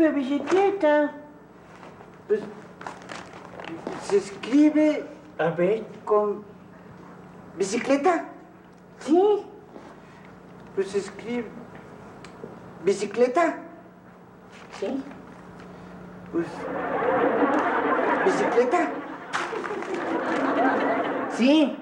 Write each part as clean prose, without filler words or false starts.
escribe bicicleta? Pues se escribe A ver. con bicicleta. Sí. Pues se escribe bicicleta. Sí. Pues bicicleta. Sí.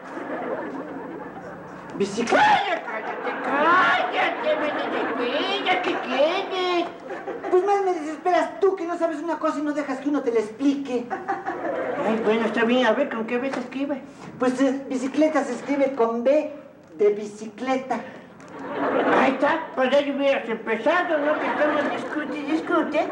Bicicleta. ¡Cállate, Benedictina! ¿Qué quieres? Pues más me desesperas tú que no sabes una cosa y no dejas que uno te la explique. Ay, bueno, está bien. A ver, ¿con qué B se escribe? Pues bicicleta se escribe con B de bicicleta. Ahí está. Pues ya hubieras empezado, ¿no? Que estamos discute.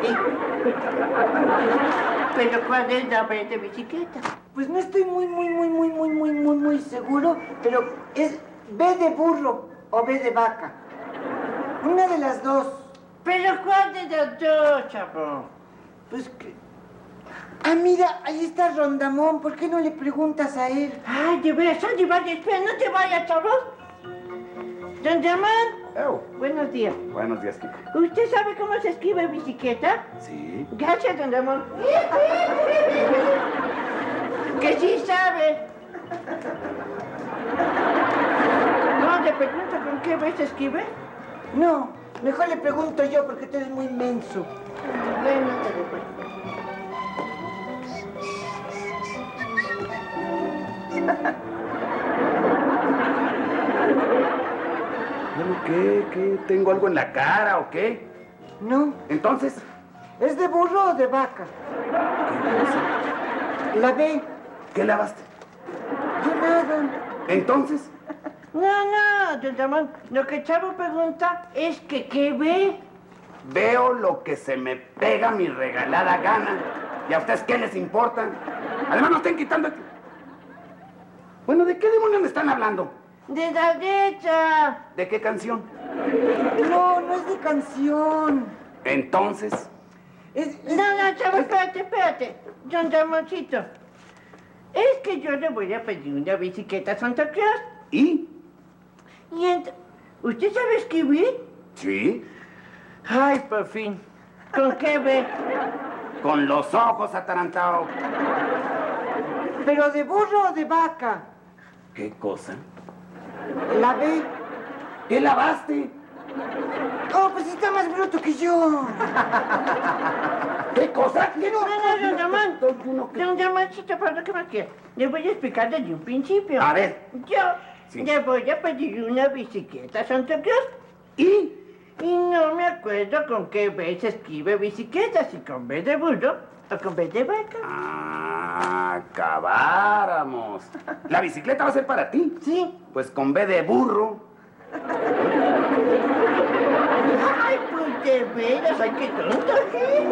Pero ¿cuál es la B de bicicleta? Pues no estoy muy seguro, pero es B de burro o B de vaca. Una de las dos. ¿Pero cuál de las dos, chavo? Pues que... Ah, mira, ahí está Rondamón. ¿Por qué no le preguntas a él? Ay, de veras, vaya, espera, no te vayas, chavo. Don Ramón. Buenos días. Buenos días, Kiko. ¿Usted sabe cómo se escribe bicicleta? Sí. Gracias, don Ramón. Que sí sabe. No, le pregunto con qué B se escribe. No, mejor le pregunto yo porque tú eres muy menso. Bueno, te recuerdo. Bueno, ¿qué? ¿Tengo algo en la cara o qué? No, Entonces, ¿es de burro o de vaca? ¿qué cosa? La B. ¿Qué lavaste? Yo nada. Entonces, No, don Ramón. Lo que Chavo pregunta es que ¿qué ve? veo lo que se me pega mi regalada gana. ¿Y a ustedes qué les importa? Además, no estén quitando... Bueno, ¿de qué demonios me están hablando? De la letra. ¿De qué canción? No, no es de canción. Entonces, No, Chavo, espérate. Don Ramoncito. Es que yo le voy a pedir una bicicleta a Santa Claus. ¿y? ¿Usted sabe escribir? Sí, Ay, por fin. ¿Con qué ve? con los ojos atarantado. ¿Pero de burro o de vaca? ¿Qué cosa? La B. ¿Qué lavaste? Oh, pues está más bruto que yo. ¿Qué cosa? ¿Qué no? No, don Ramón. Don Ramoncito, ¿para qué más quiere? Le voy a explicar desde un principio. A ver. Yo Sí. le voy a pedir una bicicleta a Santa Claus. ¿Y? Y no me acuerdo con qué B se escribe bicicleta, si con B de burro o con B de vaca. Ah, acabáramos. ¿La bicicleta va a ser para ti? Sí. Pues con B de burro. Ay, pues de veras, ay, qué tonto, ¿sí?